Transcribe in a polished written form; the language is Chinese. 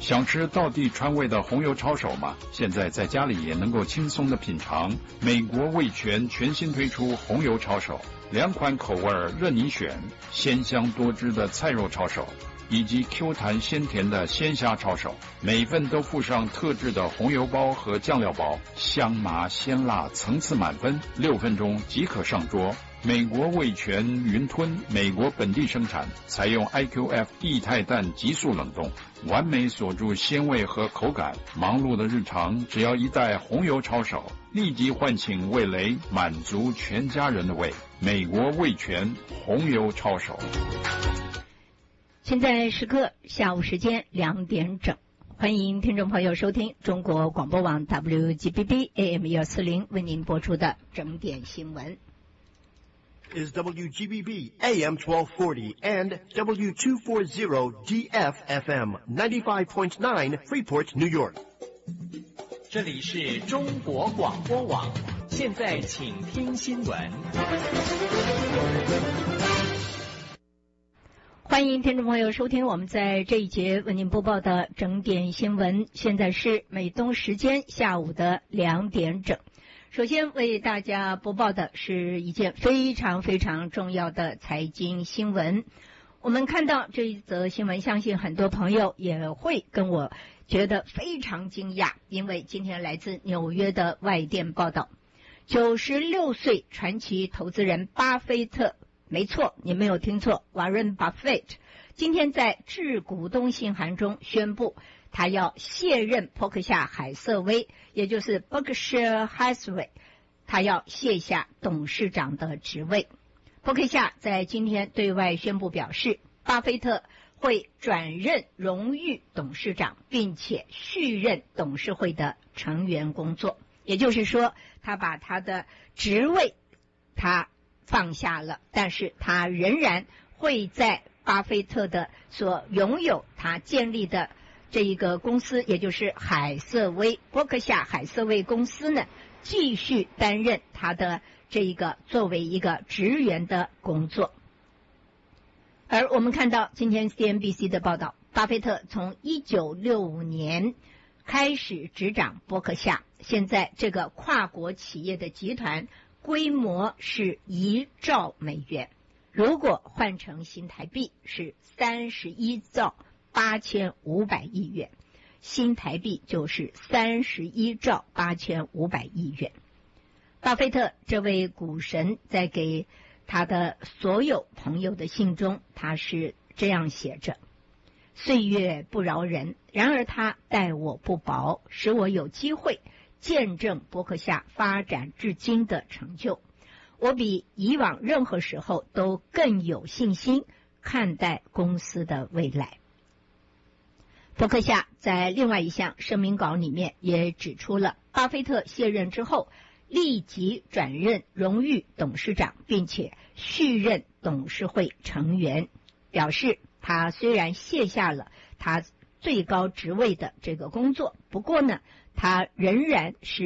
想吃道地川味的红油抄手吗？现在在家里也能够轻松的品尝。美国味全全新推出红油抄手，2款口味任你选，鲜香多汁的菜肉抄手，以及 Q 弹鲜甜的鲜虾抄手，每份都附上特制的红油包和酱料包，香麻鲜辣层次满分，6分钟即可上桌。美国味全云吞，美国本地生产，采用 IQF 液态氮急速冷冻，完美锁住鲜味和口感。忙碌的日常，只要一袋红油抄手，立即唤醒味蕾，满足全家人的胃。美国味全红油抄手。 现在时刻下午时间2点整，欢迎听众朋友收听中国广播网 WGBB AM 140为您播出的整点新闻。 Is WGBB AM 1240 and W240DF FM 95.9 Freeport, New York. 这里是中国广播网，现在请听新闻。 欢迎听众朋友收听我们在这一节为您播报的整点新闻，现在是美东时间下午的2点整。首先为大家播报的是一件非常非常重要的财经新闻。我们看到这一则新闻，相信很多朋友也会跟我觉得非常惊讶，因为今天来自纽约的外电报道，96岁传奇投资人巴菲特，没错，你没有听错 ，Warren Buffett 今天在致股东信函中宣布，他要卸任伯克夏海瑟薇，也就是 Berkshire Hathaway， 他要卸下董事长的职位。伯克夏在今天对外宣布表示，巴菲特会转任荣誉董事长，并且续任董事会的成员工作。也就是说，他把他的职位他放下了，但是他仍然会在巴菲特的所拥有他建立的这一个公司，也就是海瑟薇伯克夏海瑟薇公司呢，继续担任他的这一个作为一个职员的工作。而我们看到今天 CNBC 的报道，巴菲特从1965年开始执掌伯克夏，现在这个跨国企业的集团规模是1兆美元，如果换成新台币是31兆8500亿元，新台币就是31兆8500亿元。巴菲特这位股神在给他的所有朋友的信中，他是这样写着：岁月不饶人，然而他待我不薄，使我有机会见证伯克夏发展至今的成就。我比以往任何时候都更有信心看待公司的未来。伯克夏在另外一项声明稿里面也指出了，巴菲特卸任之后立即转任荣誉董事长，并且续任董事会成员，表示他虽然卸下了他最高职位的这个工作，不过呢，他仍然是